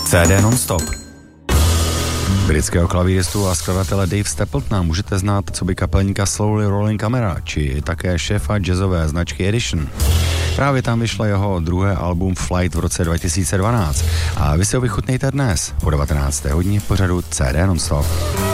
CD non-stop. Britského klavíristu a skladatele Dave Stapletona můžete znát coby kapelníka Slowly Rolling Camera, či také šéfa jazzové značky Edition. Právě tam vyšlo jeho druhé album Flight v roce 2012 a vy si ho vychutnejte dnes po 19. hodině v pořadu CD non-stop.